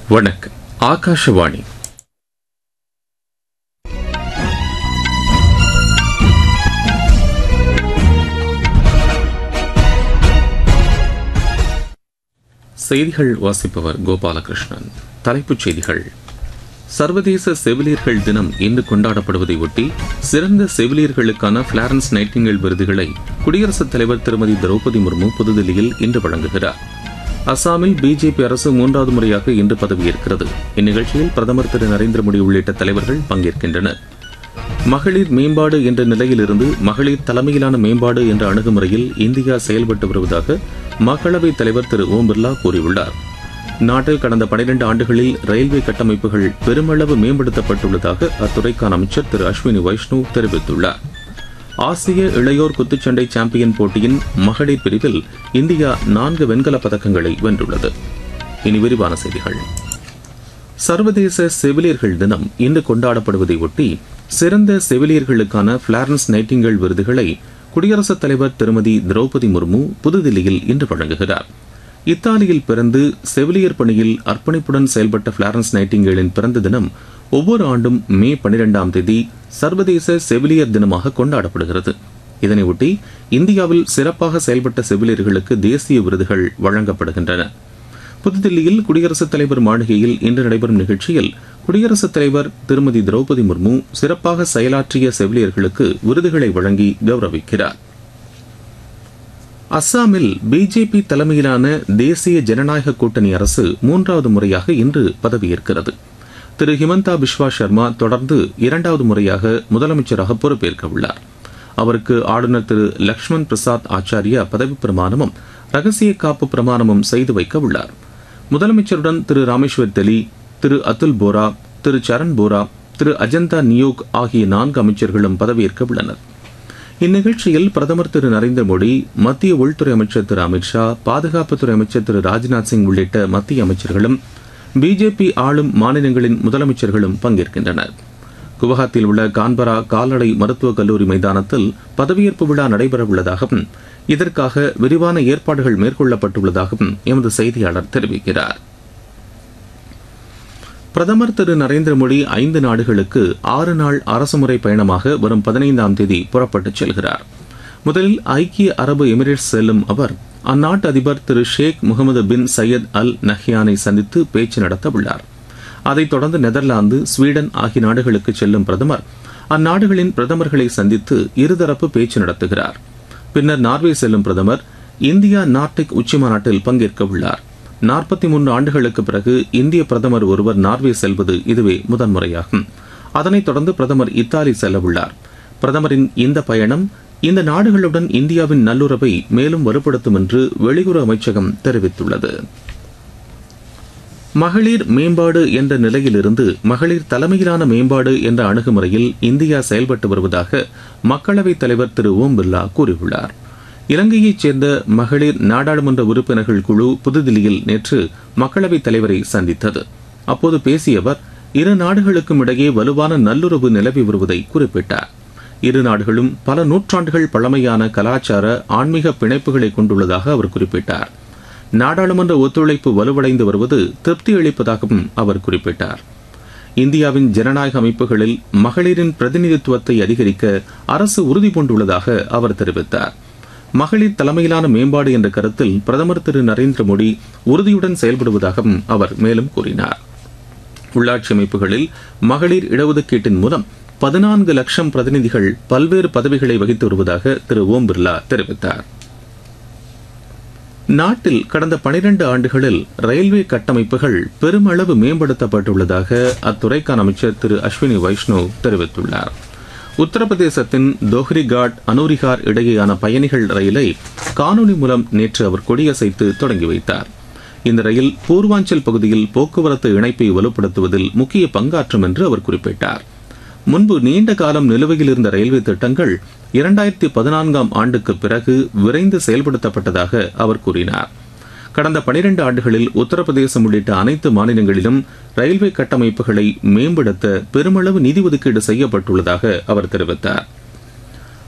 வணக்கம். ஆகாஷவாணி. செய்திகள் வாசிப்பவர் கோபாலகிருஷ்ணன். தலைப்புச் செய்திகள். சர்வதேச செவிலியர்கள் தினம் இன்று கொண்டாடப்படுவதை ஒட்டி சிறந்த செவிலியர்களுக்கான பிளாரன்ஸ் நைட்டிங்கேல் விருதுகளை குடியரசுத் தலைவர் திருமதி திரௌபதி முர்மு புதுதில்லியில் இன்று வழங்குகிறார். அசாமில் பிஜேபி அரசு 3வது முறையாக இன்று பதவியேற்கிறது. இந்நிகழ்ச்சியில் பிரதமர் திரு நரேந்திர மோடி உள்ளிட்ட தலைவர்கள் பங்கேற்கின்றனர். மகளிர் மேம்பாடு என்ற நிலையிலிருந்து மகளிர் தலைமையிலான மேம்பாடு என்ற அணுகுமுறையில் இந்தியா செயல்பட்டு வருவதாக மக்களவைத் தலைவர் திரு ஓம் பிர்லா கூறியுள்ளார். நாட்டில் கடந்த 12 ஆண்டுகளில் ரயில்வே கட்டமைப்புகள் பெருமளவு மேம்படுத்தப்பட்டுள்ளதாக அத்துறைக்கான அமைச்சர் திரு அஸ்வினி வைஷ்ணவ் தெரிவித்துள்ளார். ஆசிய இளையோர் குத்துச்சண்டை சாம்பியன் போட்டியின் மகளிர் பிரிவில் இந்தியா 4 வெண்கலப் பதக்கங்களை வென்றுள்ளது. இனி விரிவான செய்திகள். சர்வதேச செவிலியர்கள் தினம் இன்று கொண்டாடப்படுவதை ஒட்டி சிறந்த செவிலியர்களுக்கான பிளாரன்ஸ் நைட்டிங்கேல் விருதுகளை குடியரசுத் தலைவர் திருமதி திரௌபதி முர்மு புதுதில்லியில் இன்று வழங்குகிறார். இத்தாலியில் பிறந்து செவிலியர் பணியில் அர்ப்பணிப்புடன் செயல்பட்ட பிளாரன்ஸ் நைட்டிங்கேலின் பிறந்த தினம் ஒவ்வொரு ஆண்டும் மே 12ஆம் தேதி சர்வதேச செவிலியர் தினமாக கொண்டாடப்படுகிறது. இதனையொட்டி இந்தியாவில் சிறப்பாக செயல்பட்ட செவிலியர்களுக்கு தேசிய விருதுகள் வழங்கப்படுகின்றன. புதுதில்லியில் குடியரசுத் தலைவர் மாளிகையில் இன்று நடைபெறும் நிகழ்ச்சியில் குடியரசுத் தலைவர் திருமதி திரௌபதி முர்மு சிறப்பாக செயலாற்றிய செவிலியர்களுக்கு விருதுகளை வழங்கி கௌரவிக்கிறார். அஸ்ஸாமில் பிஜேபி தலைமையிலான தேசிய ஜனநாயக கூட்டணி அரசு 3வது முறையாக இன்று பதவியேற்கிறது. திரு ஹிமந்தா பிஸ்வா சர்மா தொடர்ந்து 2வது முறையாக முதலமைச்சராக பொறுப்பேற்க உள்ளார். அவருக்கு ஆளுநர் திரு லக்ஷ்மண் பிரசாத் ஆச்சாரியா பதவிப் பிரமாணமும் ரகசிய காப்பு பிரமாணமும் செய்து வைக்க உள்ளார். முதலமைச்சருடன் திரு ராமேஸ்வர் தெலி, திரு அதுல் போரா, திரு சரண் போரா, திரு அஜந்தா நியோக் ஆகிய 4 அமைச்சர்களும் பதவியேற்க உள்ளனர். இந்நிகழ்ச்சியில் பிரதமர் திரு நரேந்திர மோடி, மத்திய உள்துறை அமைச்சர் திரு அமித்ஷா, பாதுகாப்புத்துறை அமைச்சர் திரு ராஜ்நாத் சிங் உள்ளிட்ட மத்திய அமைச்சர்களும் பிஜேபி ஆளும் மாநிலங்களின் முதலமைச்சர்களும் பங்கேற்கின்றனர். குவஹாத்தியில் உள்ள கான்பரா கால்நடை மருத்துவக் கல்லூரி மைதானத்தில் பதவியேற்பு விழா நடைபெறவுள்ளதாகவும் இதற்காக விரிவான ஏற்பாடுகள் மேற்கொள்ளப்பட்டுள்ளதாகவும் எமது செய்தியாளர் தெரிவிக்கிறார். பிரதமர் திரு நரேந்திர மோடி 5 நாடுகளுக்கு 6 நாள் அரசுமுறை பயணமாக வரும் 15ஆம் தேதி புறப்பட்டுச் செல்கிறார். முதலில் ஐக்கிய அரபு எமிரேட்ஸ் செல்லும் அவர் அந்நாட்டு அதிபர் திரு ஷேக் முகமது பின் சையத் அல் நஹ்யானை சந்தித்து பேச்சு நடத்த உள்ளார். அதைத் தொடர்ந்து நெதர்லாந்து, ஸ்வீடன் ஆகிய நாடுகளுக்கு செல்லும் பிரதமர் அந்நாடுகளின் பிரதமர்களை சந்தித்து இருதரப்பு பேச்சு நடத்துகிறார். பின்னர் நார்வே செல்லும் பிரதமர் இந்தியா நார்டிக் உச்சிமாநாட்டில் பங்கேற்க உள்ளார். 43 ஆண்டுகளுக்கு பிறகு இந்திய பிரதமர் ஒருவர் நார்வே செல்வது இதுவே முதன்முறையாகும். அதனைத் தொடர்ந்து பிரதமர் இத்தாலி செல்ல உள்ளார். பிரதமரின் இந்த பயணம் இந்த நாடுகளுடன் இந்தியாவின் நல்லுறவை மேலும் வலுப்படுத்தும் என்று வெளியுறவு அமைச்சகம் தெரிவித்துள்ளது. மகளிர் மேம்பாடு என்ற நிலையிலிருந்து மகளிர் தலைமையிலான மேம்பாடு என்ற அணுகுமுறையில் இந்தியா செயல்பட்டு வருவதாக மக்களவைத் தலைவர் திரு ஓம் பிர்லா கூறியுள்ளார். இலங்கையைச் சேர்ந்த மகளிர் நாடாளுமன்ற உறுப்பினர்கள் குழு புதுதில்லியில் நேற்று மக்களவைத் தலைவரை சந்தித்தது. அப்போது பேசிய அவர், 2 நாடுகளுக்கும் இடையே வலுவான நல்லுறவு நிலவி வருவதை குறிப்பிட்டார். 2 நாடுகளும் பல நூற்றாண்டுகள் பழமையான கலாச்சார ஆன்மீக பிணைப்புகளை கொண்டுள்ளதாக அவர் குறிப்பிட்டார். நாடாளுமன்ற ஒத்துழைப்பு வலுவடைந்து வருவது திருப்தி அளிப்பதாகவும் அவர் குறிப்பிட்டார். இந்தியாவின் ஜனநாயக அமைப்புகளில் மகளிரின் பிரதிநிதித்துவத்தை அதிகரிக்க அரசு உறுதி பூண்டுள்ளதாக அவர் தெரிவித்தார். மகளிர் தலைமையிலான மேம்பாடு என்ற கருத்தில் பிரதமர் திரு நரேந்திர மோடி உறுதியுடன் செயல்படுவதாகவும் அவர் மேலும் கூறினார். உள்ளாட்சி அமைப்புகளில் மகளிர் இடஒதுக்கீட்டின் மூலம் 14 லட்சம் பிரதிநிதிகள் பல்வேறு பதவிகளை வகித்து வருவதாக திரு ஓம் பிர்லா தெரிவித்தார். நாட்டில் கடந்த 12 ஆண்டுகளில் ரயில்வே கட்டமைப்புகள் பெருமளவு மேம்படுத்தப்பட்டுள்ளதாக அத்துறைக்கான அமைச்சர் திரு அஸ்வினி வைஷ்ணவ் தெரிவித்துள்ளார். உத்தரப்பிரதேசத்தின் தோஹ்ரிகாட் அனூரிகார் இடையேயான பயணிகள் ரயிலை காணொலி மூலம் நேற்று அவர் கொடியசைத்து தொடங்கி வைத்தார். இந்த ரயில் பூர்வாஞ்சல் பகுதியில் போக்குவரத்து இணைப்பை வலுப்படுத்துவதில் முக்கிய பங்காற்றும் என்று அவர் குறிப்பிட்டார். முன்பு நீண்ட காலம் நிலுவையில் இருந்த ரயில்வே திட்டங்கள் 2014ஆம் ஆண்டுக்கு பிறகு விரைந்து செயல்படுத்தப்பட்டதாக அவர் கூறினார். கடந்த 12 ஆண்டுகளில் உத்தரப்பிரதேசம் உள்ளிட்ட அனைத்து மாநிலங்களிலும் ரயில்வே கட்டமைப்புகளை மேம்படுத்த பெருமளவு நிதி ஒதுக்கீடு செய்யப்பட்டுள்ளதாக அவர் தெரிவித்தார்.